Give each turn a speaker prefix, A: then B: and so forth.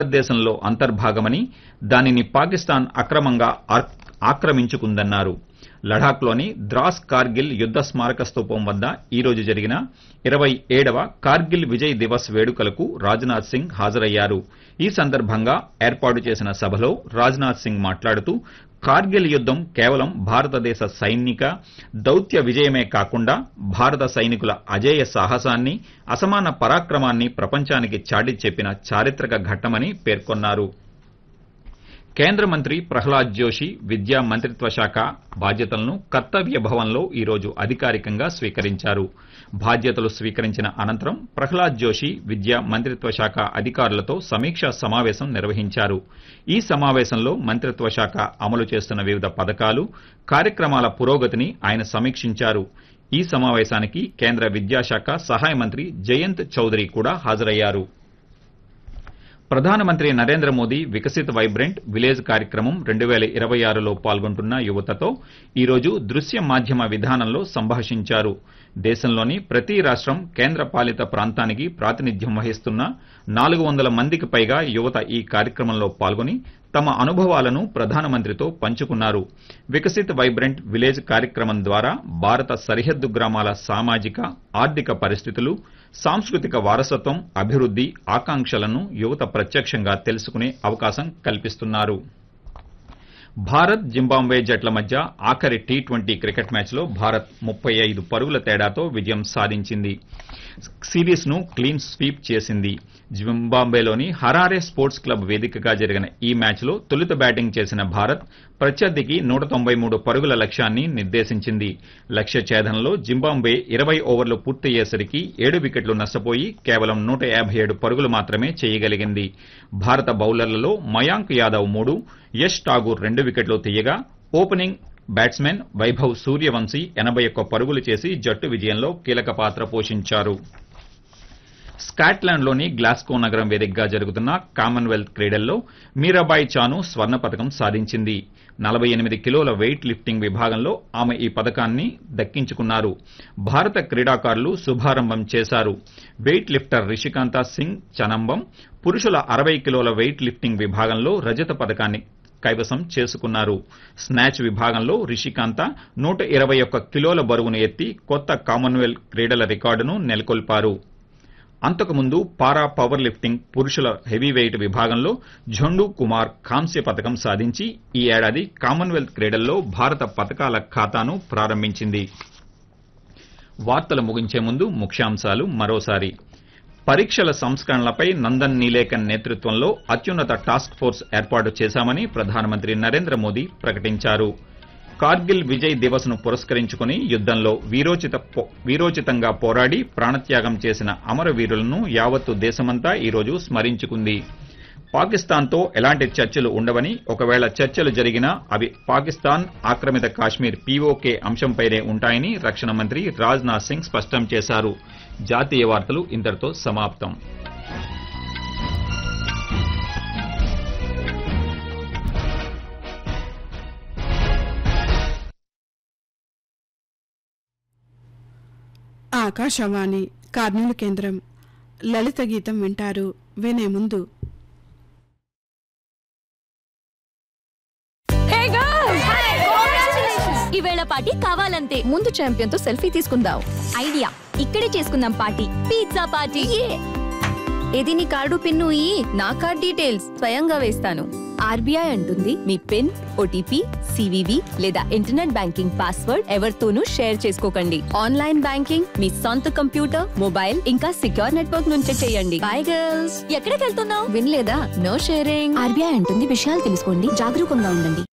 A: భారతదేశంలో అంతర్భాగమని దానిని పాకిస్తాన్ అక్రమంగా ఆక్రమించుకుందన్నారు. లడాఖ్లోని ద్రాస్ కార్గిల్ యుద్ద స్మారక స్తూపం వద్ద ఈ రోజు జరిగిన 27వ కార్గిల్ విజయ్ దివస్ వేడుకలకు రాజ్నాథ్ సింగ్ హాజరయ్యారు. ఈ సందర్భంగా ఏర్పాటు చేసిన సభలో రాజ్నాథ్ సింగ్ మాట్లాడుతూ కార్గిల్ యుద్దం కేవలం భారతదేశ సైనిక దౌత్య విజయమే కాకుండా భారత సైనికుల అజేయ సాహసాన్ని, అసమాన పరాక్రమాన్ని ప్రపంచానికి చాటి చెప్పిన చారిత్రక ఘట్టమని పేర్కొన్నారు. కేంద్ర మంత్రి ప్రహ్లాద్ జోషి విద్యా మంత్రిత్వ శాఖ బాధ్యతలను కర్తవ్య భవన్లో ఈ రోజు అధికారికంగా స్వీకరించారు. బాధ్యతలు స్వీకరించిన అనంతరం ప్రహ్లాద్ జోషి విద్యా మంత్రిత్వ శాఖ అధికారులతో సమీక్షా సమావేశం నిర్వహించారు. ఈ సమావేశంలో మంత్రిత్వ శాఖ అమలు చేస్తున్న వివిధ పథకాలు, కార్యక్రమాల పురోగతిని ఆయన సమీక్షించారు. ఈ సమావేశానికి కేంద్ర విద్యాశాఖ సహాయ మంత్రి జయంత్ చౌదరి కూడా హాజరయ్యారు. ప్రధానమంత్రి నరేంద్ర మోదీ వికసిత్ వైబ్రెంట్ విలేజ్ కార్యక్రమం 2026లో పాల్గొంటున్న యువతతో ఈ రోజు దృశ్య మాధ్యమ విధానంలో సంభాషించారు. దేశంలోని ప్రతి రాష్టం, కేంద్ర పాలిత ప్రాంతానికి ప్రాతినిధ్యం వహిస్తున్న 400 మందికి పైగా యువత ఈ కార్యక్రమంలో పాల్గొని తమ అనుభవాలను ప్రధానమంత్రితో పంచుకున్నారు. వికసిత్ వైబ్రెంట్ విలేజ్ కార్యక్రమం ద్వారా భారత సరిహద్దు గ్రామాల సామాజిక, ఆర్థిక పరిస్థితులు, సాంస్కృతిక వారసత్వం, అభివృద్ది, ఆకాంక్షలను యువత ప్రత్యక్షంగా తెలుసుకునే అవకాశం కల్పిస్తున్నారు. భారత్ జింబాబ్వే జట్ల మధ్య ఆఖరి టీ20 క్రికెట్ మ్యాచ్లో భారత్ 35 పరుగుల తేడాతో విజయం సాధించింది. సిరీస్ ను క్లీన్ స్వీప్ చేసింది. జింబాబ్వేలోని హరారే స్పోర్ట్స్ క్లబ్ వేదికగా జరిగిన ఈ మ్యాచ్లో తొలుత బ్యాటింగ్ చేసిన భారత్ ప్రత్యర్థికి 193 పరుగుల లక్ష్యాన్ని నిర్దేశించింది. లక్ష్య ఛేదనలో జింబాబ్వే 20 ఓవర్లు పూర్తయ్యేసరికి 7 వికెట్లు నష్టపోయి కేవలం 157 పరుగులు మాత్రమే చేయగలిగింది. భారత బౌలర్లలో మయాంక్ యాదవ్ 3, యష్ ఠాగూర్ 2 వికెట్లు తీయగా ఓపెనింగ్ బ్యాట్స్మెన్ వైభవ్ సూర్యవంశీ 81 పరుగులు చేసి జట్టు విజయంలో కీలక పాత్ర పోషించారు. స్కాట్లాండ్లోని గ్లాస్గో నగరం వేదికగా జరుగుతున్న కామన్వెల్త్ క్రీడల్లో మీరాబాయి చాను స్వర్ణ పతకం సాధించింది. 48 కిలోల వెయిట్ లిఫ్టింగ్ విభాగంలో ఆమె ఈ పతకాన్ని దక్కించుకున్నారు. భారత క్రీడాకారులు శుభారంభం చేశారు. వెయిట్ లిఫ్టర్ రిషికాంత సింగ్ చనంబం పురుషుల 60 కిలోల వెయిట్ లిఫ్టింగ్ విభాగంలో రజత పతకాన్ని కైవసం చేసుకున్నారు. స్నాచ్ విభాగంలో రిషికాంత 121 కిలోల బరువును ఎత్తి కొత్త కామన్వెల్త్ క్రీడల రికార్డును నెలకొల్పారు. అంతకుముందు పారా పవర్ లిఫ్టింగ్ పురుషుల హెవీవెయిట్ విభాగంలో ఝండు కుమార్ కాంస్య పతకం సాధించి ఈ ఏడాది కామన్వెల్త్ క్రీడల్లో భారత పతకాల ఖాతాను ప్రారంభించింది. వార్తలు ముగించే ముందు ముఖ్యాంశాలు మరోసారి. పరీక్షల సంస్కరణలపై నందన్ నీలేకన్ నేతృత్వంలో అత్యున్నత టాస్క్ ఫోర్స్ ఏర్పాటు చేశామని ప్రధానమంత్రి నరేంద్ర మోదీ ప్రకటించారు. కార్గిల్ విజయ్ దివస్ ను పురస్కరించుకుని యుద్దంలో వీరోచితంగా పోరాడి ప్రాణత్యాగం చేసిన అమరవీరులను యావత్తు దేశమంతా ఈ రోజు స్మరించుకుంది. పాకిస్తాన్తో ఎలాంటి చర్చలు ఉండవని, ఒకవేళ చర్చలు జరిగినా అవి పాకిస్తాన్ ఆక్రమిత కాశ్మీర్ పీఓకే అంశంపైనే ఉంటాయని రక్షణ మంత్రి రాజ్నాథ్ సింగ్ స్పష్టం చేశారు. జాతీయ వార్తలు ఇంతటితో సమాప్తం.
B: ఆకాశవాణి కర్నూలు కేంద్రం లలిత గీతం వింటారు. వినే ముందు
C: ఈవేళ పార్టీ కావాలంతే. ముందు ఛాంపియన్ తో సెల్ఫీ తీసుకుందాం. ఐడియా, ఇక్కడే చేసుకుందాం పార్టీ. Pizza party. ఏది నీ కార్డు పిన్ను నా కార్డ్ డీటెయిల్స్ స్వయంగా వేస్తాను. ఆర్బీఐ అంటుంది మీ పిన్, ఓటీపీ, సివివి లేదా ఇంటర్నెట్ బ్యాంకింగ్ పాస్వర్డ్ ఎవరితోనూ షేర్ చేసుకోకండి. ఆన్లైన్ బ్యాంకింగ్ మీ సొంత కంప్యూటర్, మొబైల్ ఇంకా సిక్యూర్ నెట్వర్క్ నుంచే చేయండి. By girls. ఎక్కడికి వెళ్తున్నావు? వినలేదా? No sharing. ఆర్బీఐ అంటుంది విషయాలు తెలుసుకోండి, జాగరూకంగా ఉండండి.